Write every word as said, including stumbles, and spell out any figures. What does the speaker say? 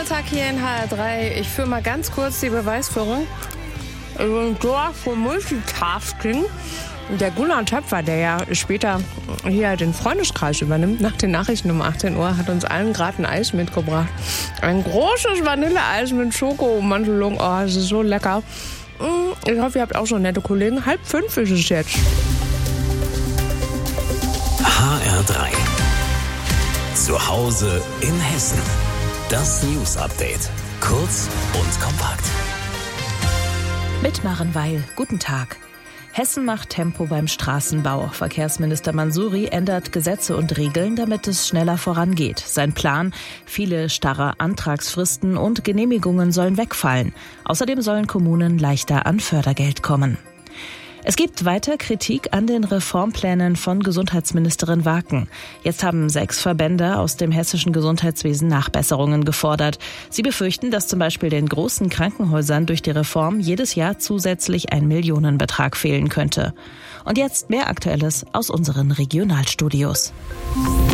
Donnerstag hier in H R drei. Ich führe mal ganz kurz die Beweisführung. Ein Tor für Multitasking. Der Gunnar Töpfer, der ja später hier den Freundeskreis übernimmt, nach den Nachrichten um achtzehn Uhr, hat uns allen gerade ein Eis mitgebracht. Ein großes Vanilleeis mit Schokoummantelung. Oh, es ist so lecker. Ich hoffe, ihr habt auch so nette Kollegen. Halb fünf ist es jetzt. H R drei. Zu Hause in Hessen. Das News Update. Kurz und kompakt. Mitmachen, weil. Guten Tag. Hessen macht Tempo beim Straßenbau. Verkehrsminister Mansouri ändert Gesetze und Regeln, damit es schneller vorangeht. Sein Plan: viele starre Antragsfristen und Genehmigungen sollen wegfallen. Außerdem sollen Kommunen leichter an Fördergeld kommen. Es gibt weiter Kritik an den Reformplänen von Gesundheitsministerin Waken. Jetzt haben sechs Verbände aus dem hessischen Gesundheitswesen Nachbesserungen gefordert. Sie befürchten, dass zum Beispiel den großen Krankenhäusern durch die Reform jedes Jahr zusätzlich ein Millionenbetrag fehlen könnte. Und jetzt mehr Aktuelles aus unseren Regionalstudios.